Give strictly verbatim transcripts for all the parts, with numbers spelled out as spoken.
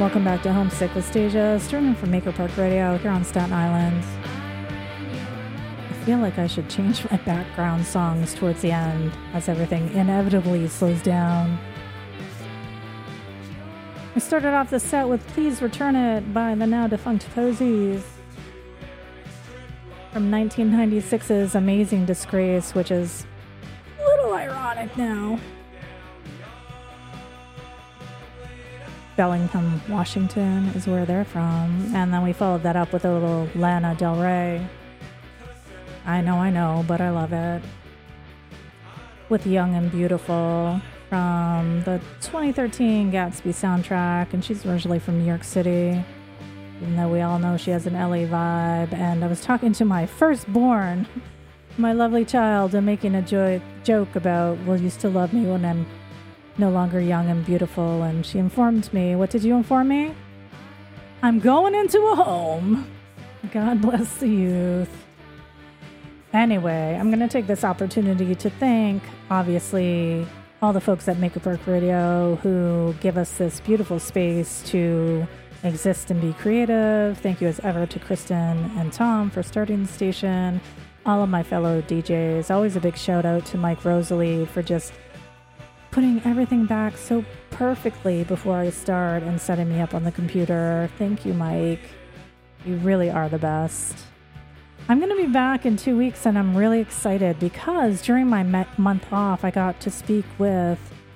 Welcome back to Homesick with Stasia, streaming from Maker Park Radio here on Staten Island. I feel like I should change my background songs towards the end as everything inevitably slows down. I started off the set with Please Return It by the now defunct Posies from nineteen ninety-six's Amazing Disgrace, which is a little ironic now. Bellingham, Washington is where they're from. And then we followed that up with a little Lana Del Rey. I know, I know, but I love it. With Young and Beautiful from the twenty thirteen Gatsby soundtrack. And she's originally from New York City, even though we all know she has an L A vibe. And I was talking to my firstborn, my lovely child, and making a jo- joke about, will you still love me when I'm no longer young and beautiful? And she informed me. What did you inform me? I'm going into a home. God bless the youth. Anyway, I'm going to take this opportunity to thank, obviously, all the folks at Maker Park Radio who give us this beautiful space to exist and be creative. Thank you as ever to Kristen and Tom for starting the station. All of my fellow D Js. Always a big shout out to Mike Rosalie for just putting everything back so perfectly before I start and setting me up on the computer. Thank you, Mike. You really are the best. I'm going to be back in two weeks, and I'm really excited because during my me- month off, I got to speak with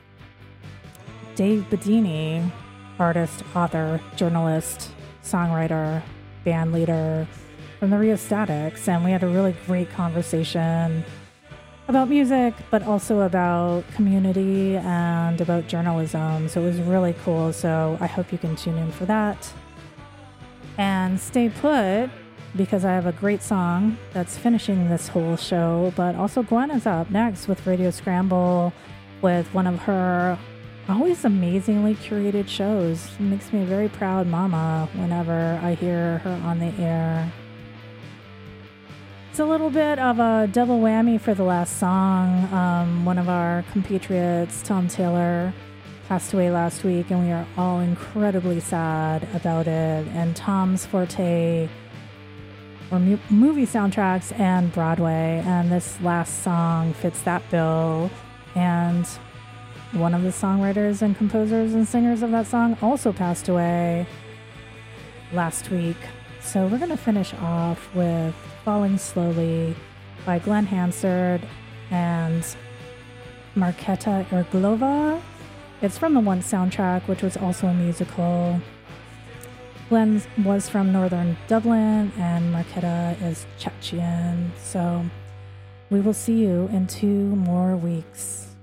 Dave Bedini, artist, author, journalist, songwriter, band leader from the Rheostatics, and we had a really great conversation about music, but also about community and about journalism. So it was really cool. So I hope you can tune in for that. And stay put, because I have a great song that's finishing this whole show. But also Gwen is up next with Radio Scramble with one of her always amazingly curated shows. It makes me a very proud mama whenever I hear her on the air. It's a little bit of a double whammy for the last song. Um, one of our compatriots, Tom Taylor, passed away last week, and we are all incredibly sad about it. And Tom's forte were mu- movie soundtracks and Broadway, and this last song fits that bill. And one of the songwriters and composers and singers of that song also passed away last week. So we're going to finish off with Falling Slowly by Glenn Hansard and Marketa Irglova. It's from the Once soundtrack, which was also a musical. Glenn was from northern Dublin, and Marketa is Chechen. So we will see you in two more weeks.